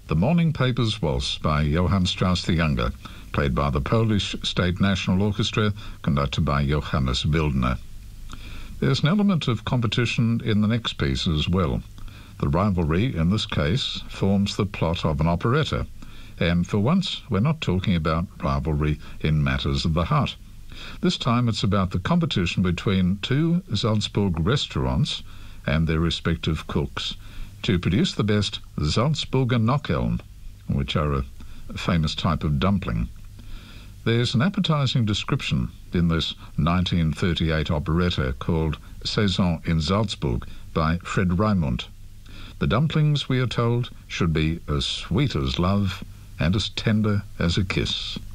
The Morning Paper's Waltz by Johann Strauss the Younger, played by the Polish State National Orchestra, conducted by Johannes Wildner. There's an element of competition in the next piece as well. The rivalry, in this case, forms the plot of an operetta, and for once we're not talking about rivalry in matters of the heart. This time it's about the competition between two Salzburg restaurants and their respective cooks to produce the best Salzburger Nockeln, which are a famous type of dumpling. There's an appetizing description in this 1938 operetta called Saison in Salzburg by Fred Raimund. The dumplings, we are told, should be as sweet as love and as tender as a kiss.